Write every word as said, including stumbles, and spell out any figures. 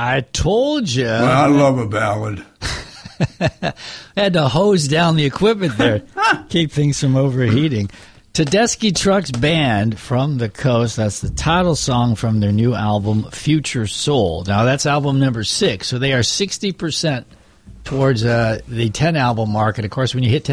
I told you. Well, I love a ballad. Had to hose down the equipment there, keep things from overheating. Tedeschi Trucks Band from the Coast. That's the title song from their new album, Future Soul. Now, that's album number six, so they are sixty percent towards uh, the ten-album mark. And, of course, when you hit ten